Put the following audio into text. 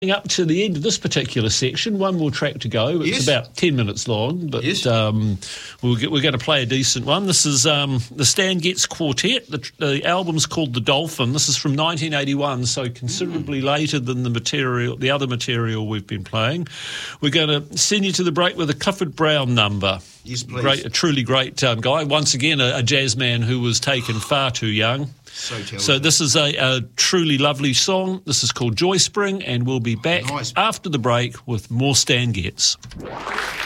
Up to the end of this particular section, one more track to go. It's about 10 minutes long, but we're going to play a decent one. This is the Stan Getz Quartet. The album's called The Dolphin. This is from 1981, so considerably later than the other material we've been playing. We're going to send you to the break with a Clifford Brown number. Yes, please. A truly great guy. Once again, a jazz man who was taken far too young. So this is a truly lovely song. This is called Joy Spring, and we'll be back after the break with more Stan Getz.